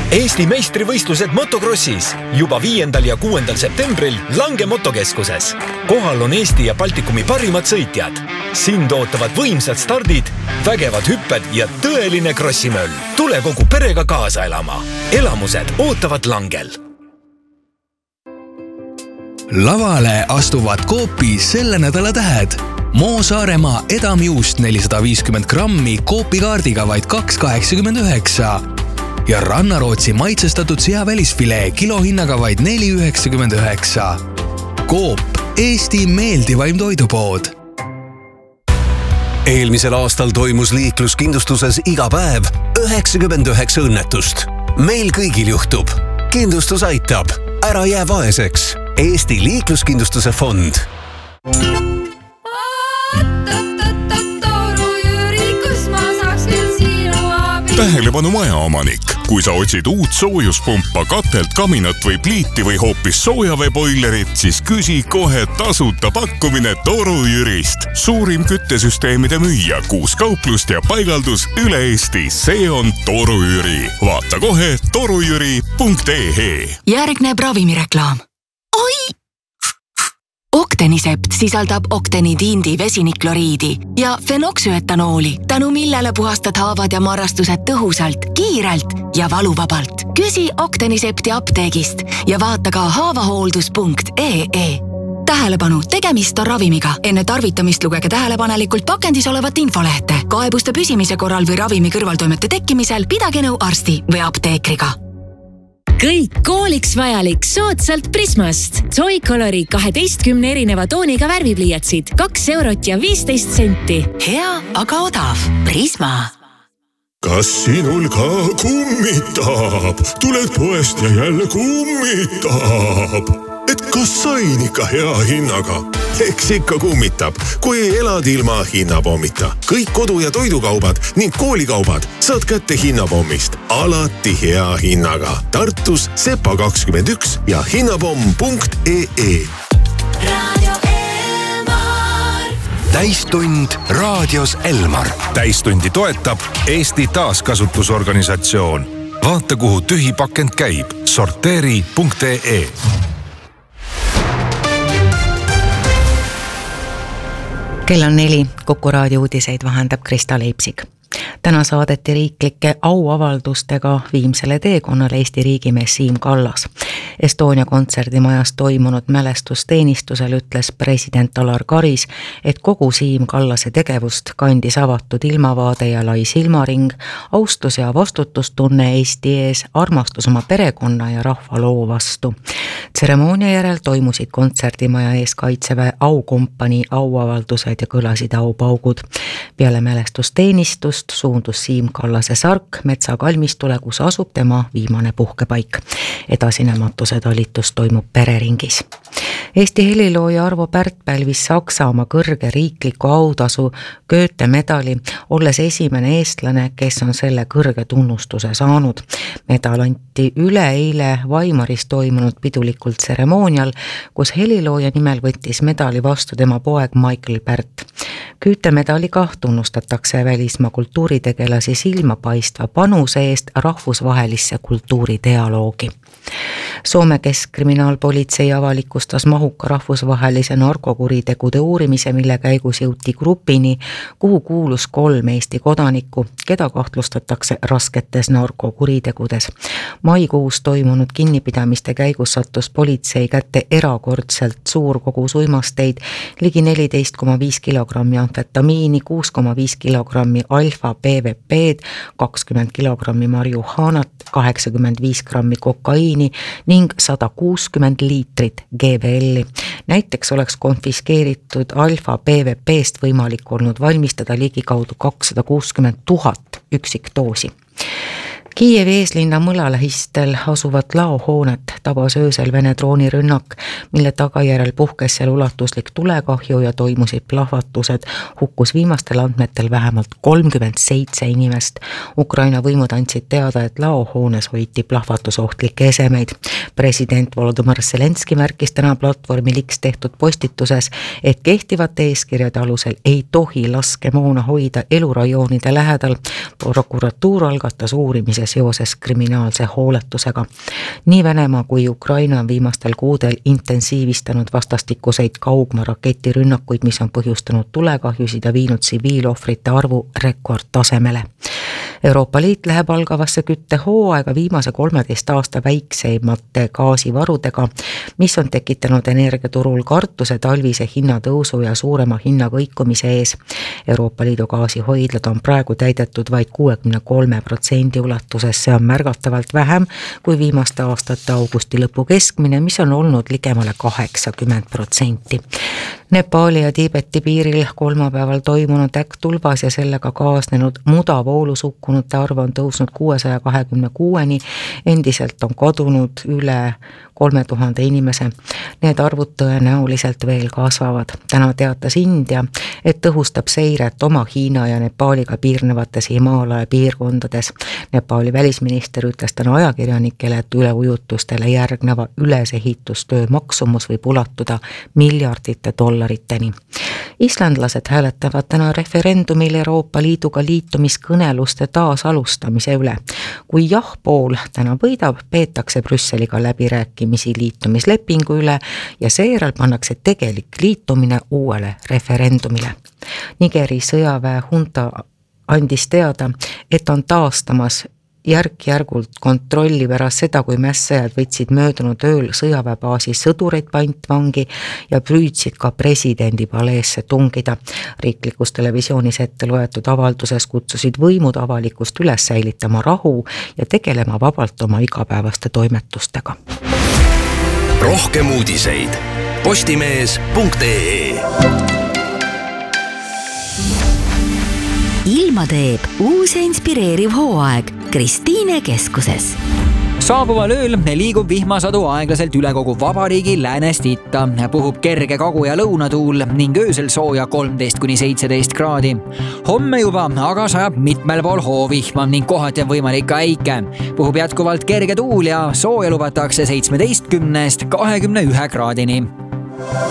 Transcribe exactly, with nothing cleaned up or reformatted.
Eesti meistrivõistlused motokrossis juba viiendal ja kuuendal septembril Lange motokeskuses. Kohal on Eesti ja Baltikumi parimad sõitjad. Sind ootavad võimsad stardid, vägevad hüpped ja tõeline krossimöll. Tule kogu perega kaasa elama. Elamused ootavad Langel. Lavale astuvad Coopi selle nädala tähed. Moo Saaremaa edamjuust nelisada viiskümmend grammi Coopi kaardiga vaid kaks kaheksakümmend üheksa. Ja Rannarootsi maitsestatud seavälisfilee kilohinnaga vaid neli üheksakümmend üheksa. Coop, Eesti meeldivaim toidupood. Eelmisel aastal toimus liikluskindlustuses iga päev üheksakümmend üheksa õnnetust. Meil kõigil juhtub. Kindlustus aitab. Ära jää vaeseks. Eesti liikluskindlustuse fond. Tähelepanu majaomanik. Kui sa otsid uut soojuspumpa, katelt, kaminat või pliiti või hoopis soojaveeboilerit, siis küsi kohe tasuta pakkumine Toru Jürist. Suurim küttesüsteemide müüja, kuus kauplust ja paigaldus üle Eesti. See on Toru Jüri. Vaata kohe torujüri punkt ee. Järgneb ravimireklaam. Oi! Octenisept sisaldab oktenidiindi vesinikloriidi ja fenoksüetanooli, tänu millele puhastad haavad ja marrastused tõhusalt, kiirelt ja valuvabalt. Küsi Octenisepti apteegist ja vaata ka haavahooldus punkt ee. Tähelepanu, tegemist on ravimiga. Enne tarvitamist lugege tähelepanelikult pakendis olevat infolehte. Kaebuste püsimise korral või ravimi kõrvaltoimete tekkimisel pidage nõu arsti või apteekriga. Kõik kooliks vajalik soodsalt Prismast. Zoicolori kaheteistkümne erineva tooniga värvipliiatsid. Kaks eurot ja viisteist senti. Hea, aga odav. Prisma. Kas sinul ka kummitab? Tuled poest ja jälle kummitab. Et kas sain ikka hea hinnaga? Eks ikka kummitab, kui elad ilma hinnapommita. Kõik kodu- ja toidukaubad ning koolikaubad saad kätte hinnapommist. Alati hea hinnaga. Tartus Sepa kakskümmend üks ja hinnapomm punkt ee. Radio Elmar. Täistund raadios Elmar. Täistundi toetab Eesti taaskasutusorganisatsioon. Vaata, kuhu tühi pakend käib. sorteeri punkt ee. Kell on neli, Kuku raadio uudiseid vahendab Krista Leipsik. Täna saadeti riiklike auavaldustega viimsele teekonnale Eesti riigimees Siim Kallas. Estonia kontserdimajas toimunud mälestusteenistusel ütles president Alar Karis, et kogu Siim Kallase tegevust kandis avatud ilmavaade ja lai silmaring, austus ja vastutustunne Eesti ees, armastus oma perekonna ja rahvaloo vastu. Tseremoonia järel toimusid kontserdimaja ees Kaitseväe aukompanii auavaldused ja kõlasid aupaugud. Peale mälestusteenistust suundus Siim Kallase sark metsakalmistule, kus asub tema viimane puhkepaik. Edasine matuse talitus toimub pereringis. Eesti helilooja Arvo Pärt pälvis Saksamaa kõrge riikliku autasu Goethe medali, olles esimene eestlane, kes on selle kõrge tunnustuse saanud. Medal anti üleeile Weimaris toimunud pidulikul tseremoonial, kus helilooja nimel võttis medali vastu tema poeg Michael Pärt. Goethe medaliga tunnustatakse välismaa kultuuritegelasi silmapaistva panuse eest rahvusvahelisse kultuuridialoogi. Soome keskkriminaalpolitsei avalikustas mahuka rahvusvahelise narkokuritegude uurimise, mille käigus jõuti grupini, kuhu kuulus kolm Eesti kodanikku, keda kahtlustatakse rasketes narkokuritegudes. Maikuus toimunud kinnipidamiste käigus sattus politsei kätte erakordselt suur kogus uimasteid, ligi neliteist koma viis kilogrammi amfetamiini, kuus koma viis kilogrammi alfa P V P-d, kakskümmend kilogrammi marihuanat, kaheksakümmend viis grammi kokaiini ning sada kuuskümmend liitrit G V L-i. Näiteks oleks konfiskeeritud alfa P V P-st võimalik olnud valmistada ligikaudu kakssada kuuskümmend tuhat üksikdoosi. Kiievi eeslinna mõlalähistel asuvat laohoonet tabas öösel Vene droonirünnak, mille tagajärel puhkes seal ulatuslik tulekahju ja toimusid plahvatused. Hukkus viimastel andmetel vähemalt kolmkümmend seitse inimest. Ukraina võimud andsid teada, et laohoones hoiti plahvatusohtlikke esemeid. President Volodymyr Zelenski märkis täna platvormi X tehtud postituses, et kehtivate eeskirjade alusel ei tohi laskemoona hoida elurajoonide lähedal. Prokuratuur algatas uurimise seoses kriminaalse hooletusega. Nii Venemaa kui Ukraina on viimastel kuudel intensiivistanud vastastikuseid kaugmaa raketirünnakuid, mis on põhjustanud tulekahjusid ja viinud tsiviilohvrite arvu rekordtasemele. Euroopa Liit läheb algavasse küttehooaega viimase kolmeteist aasta väikseimate gaasivarudega, mis on tekitanud energiaturul kartuse talvise hinnatõusu ja suurema hinnakõikumise ees. Euroopa Liidu gaasihoidlad on praegu täidetud vaid kuuekümne kolme protsendi ulatuses, see on märgatavalt vähem kui viimaste aastate augusti lõpu keskmine, mis on olnud ligemale kaheksakümmend protsenti. Nepaali ja Tiibeti piiril kolmapäeval toimunud äkktulvas ja sellega kaasnenud mudavoolus hukkunute arv on tõusnud kuuesaja kahekümne kuueni, endiselt on kadunud üle kolme tuhande inimese. Need arvud tõenäoliselt veel kasvavad. Täna teatas India, et tõhustab seiret oma Hiina ja Nepaaliga piirnevates Himaalaja piirkondades. Nepaali välisminister ütles täna ajakirjanikele, et üleujutustele järgneva ülesehitustöö maksumus võib ulatuda miljardite dollariteni. Islandlased hääletavad täna referendumil Euroopa Liiduga liitumiskõneluste taasalustamise üle. Kui jah pool täna võidab, peetakse Brüsseliga läbirääkimisi liitumislepingu üle ja seejärel pannakse tegelik liitumine uuele referendumile. Nigeri sõjaväe hunta andis teada, et on taastamas järk-järgult kontrolli pärast seda, kui mässajad võtsid möödunud ööl sõjaväebaasi sõdureid pantvangi ja püüdsid ka presidendi paleesse tungida. Riiklikus televisioonis ette loetud avalduses kutsusid võimud avalikkust üles säilitama rahu ja tegelema vabalt oma igapäevaste toimetustega. Rohkem uudiseid postimees punkt ee. Ilma teeb uus ja inspireeriv hooaeg Kristiine keskuses. Saabuval ööl liigub vihmasadu aeglaselt üle kogu vabariigi läänest itta. Puhub kerge kagu- ja lõunatuul ning öösel sooja kolmteist kuni seitseteist kraadi. Homme juba aga sajab mitmel pool hoovihma ning kohati on võimalik ka äike. Puhub jätkuvalt kerge tuul ja sooja lubatakse seitsmeteistkümnest kahekümne ühe kraadini.